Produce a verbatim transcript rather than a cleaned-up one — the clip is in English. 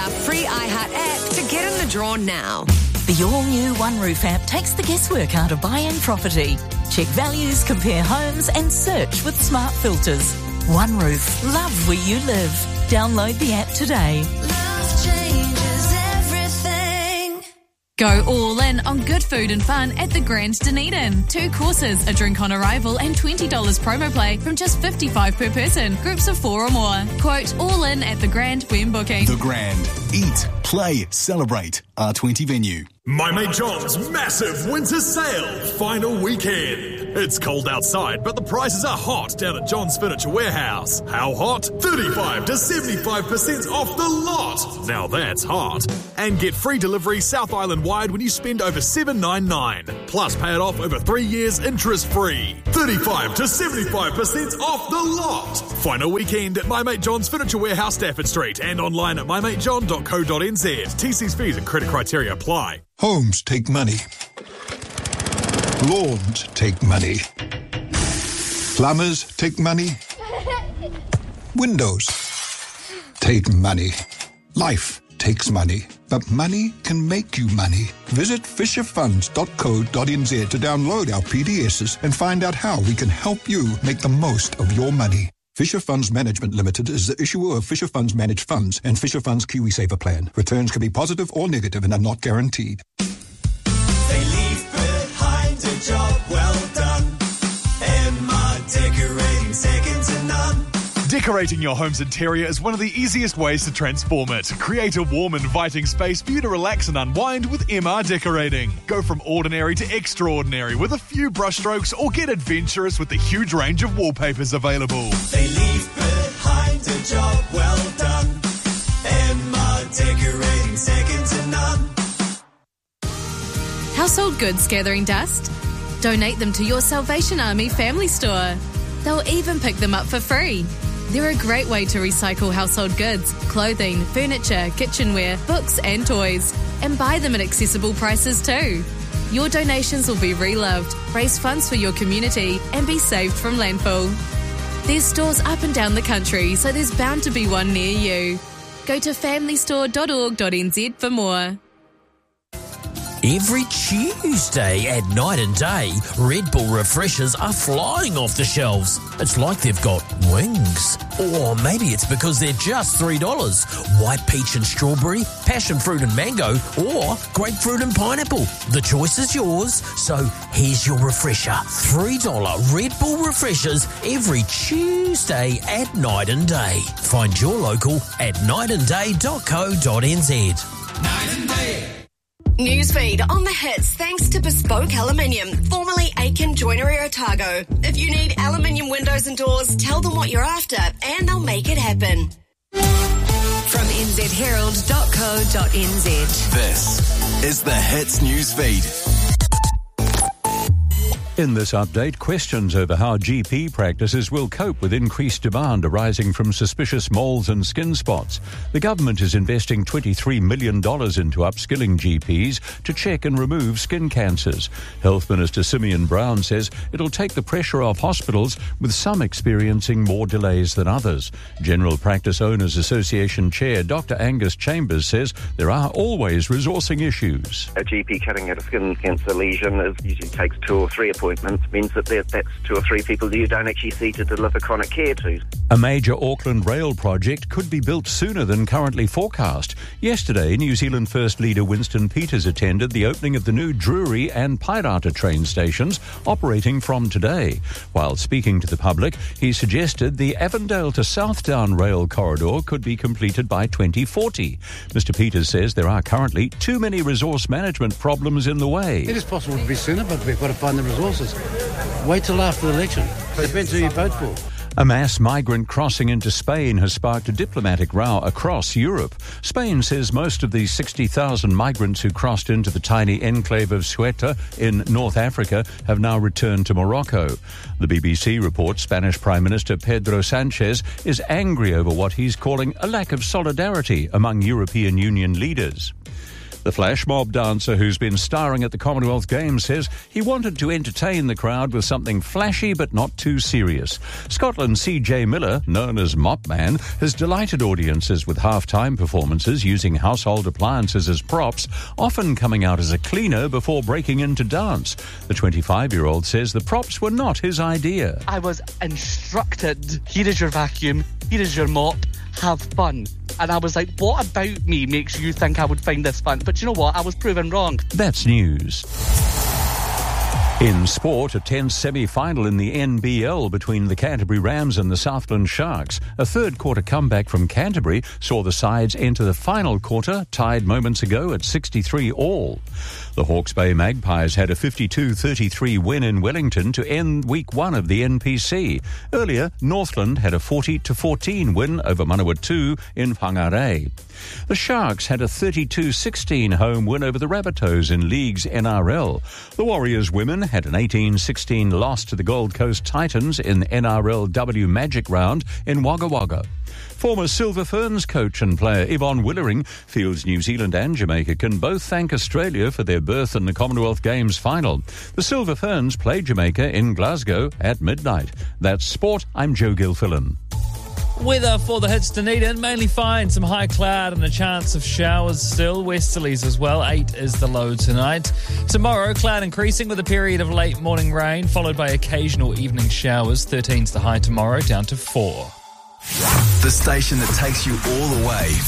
our free iHeart app to get in the draw now. The all-new OneRoof app takes the guesswork out of buying property. Check values, compare homes and search with smart filters. OneRoof, love where you live. Download the app today. Love changes everything. Go all in on good food and fun at the Grand Dunedin. Two courses, a drink on arrival and twenty dollars promo play from just fifty-five dollars per person. Groups of four or more. Quote, all in at the Grand when booking. The Grand. Eat, play, celebrate. R twenty venue. My Mate John's massive winter sale final weekend. It's cold outside, but the prices are hot down at John's Furniture Warehouse. How hot? thirty-five to seventy-five percent off the lot. Now that's hot. And get free delivery South Island wide when you spend over seven ninety-nine. Plus pay it off over three years interest free. thirty-five to seventy-five percent off the lot. Final weekend at My Mate John's Furniture Warehouse, Stafford Street, and online at my mate john dot co dot n z. T C's fees and credit criteria apply. Homes take money. Lawns take money. Plumbers take money. Windows take money. Life takes money. But money can make you money. Visit fisher funds dot co dot n z to download our P D Ss and find out how we can help you make the most of your money. Fisher Funds Management Limited is the issuer of Fisher Funds Managed Funds and Fisher Funds KiwiSaver Plan. Returns can be positive or negative and are not guaranteed. They leave behind a job well done. M R Decorating, second to none. Decorating your home's interior is one of the easiest ways to transform it. Create a warm, inviting space for you to relax and unwind with M R Decorating. Go from ordinary to extraordinary with a few brushstrokes, or get adventurous with the huge range of wallpapers available. They leave behind a job well done. M R Decorating, second to none. Household goods gathering dust? Donate them to your Salvation Army family store. They'll even pick them up for free. They're a great way to recycle household goods, clothing, furniture, kitchenware, books and toys, and buy them at accessible prices too. Your donations will be reloved, raise funds for your community, and be saved from landfill. There's stores up and down the country, so there's bound to be one near you. Go to family store dot org dot n z for more. Every Tuesday at Night and Day, Red Bull refreshers are flying off the shelves. It's like they've got wings. Or maybe it's because they're just three dollars. White peach and strawberry, passion fruit and mango, or grapefruit and pineapple. The choice is yours. So here's your refresher. three dollars Red Bull refreshers every Tuesday at Night and Day. Find your local at night and day dot co dot n z. Night and Day. Newsfeed on the hits thanks to Bespoke Aluminium, formerly Aiken Joinery Otago. If you need aluminium windows and doors, tell them what you're after and they'll make it happen. From n z herald dot co dot n z. This is the Hits Newsfeed. In this update, questions over how G P practices will cope with increased demand arising from suspicious moles and skin spots. The government is investing twenty-three million dollars into upskilling G Ps to check and remove skin cancers. Health Minister Simeon Brown says it'll take the pressure off hospitals, with some experiencing more delays than others. General Practice Owners Association Chair Doctor Angus Chambers says there are always resourcing issues. A G P cutting out a skin cancer lesion is usually takes two or three appointments. Means that that's two or three people that you don't actually see to deliver chronic care to. A major Auckland rail project could be built sooner than currently forecast. Yesterday, New Zealand First Leader Winston Peters attended the opening of the new Drury and Pairata train stations, operating from today. While speaking to the public, he suggested the Avondale to Southdown rail corridor could be completed by twenty forty. Mister Peters says there are currently too many resource management problems in the way. It is possible to be sooner, but we've got to find the resources. Wait till after the election. Depends who you vote for. A mass migrant crossing into Spain has sparked a diplomatic row across Europe. Spain says most of the sixty thousand migrants who crossed into the tiny enclave of Ceuta in North Africa have now returned to Morocco. The B B C reports Spanish Prime Minister Pedro Sanchez is angry over what he's calling a lack of solidarity among European Union leaders. The flash mob dancer who's been starring at the Commonwealth Games says he wanted to entertain the crowd with something flashy but not too serious. Scotland's C J Miller, known as Mop Man, has delighted audiences with half-time performances using household appliances as props, often coming out as a cleaner before breaking in to dance. The twenty-five-year-old says the props were not his idea. I was instructed, here is your vacuum, here is your mop, have fun. And I was like, what about me makes you think I would find this fun? But you know what? I was proven wrong. That's news. In sport, a tense semi-final in the N B L between the Canterbury Rams and the Southland Sharks. A third-quarter comeback from Canterbury saw the sides enter the final quarter, tied moments ago at sixty-three all. The Hawke's Bay Magpies had a fifty-two thirty-three win in Wellington to end week one of the N P C. Earlier, Northland had a forty to fourteen win over Manawatu in Whangarei. The Sharks had a thirty-two sixteen home win over the Rabbitohs in League's N R L. The Warriors women had an eighteen sixteen loss to the Gold Coast Titans in N R L W Magic Round in Wagga Wagga. Former Silver Ferns coach and player Yvonne Willering feels New Zealand and Jamaica can both thank Australia for their berth in the Commonwealth Games final. The Silver Ferns play Jamaica in Glasgow at midnight. That's sport. I'm Joe Gilfillan. Weather for the hits Dunedin, mainly fine, some high cloud and a chance of showers still, westerlies as well, eight is the low tonight. Tomorrow, cloud increasing with a period of late morning rain, followed by occasional evening showers, thirteen's the high tomorrow, down to four. The station that takes you all the way.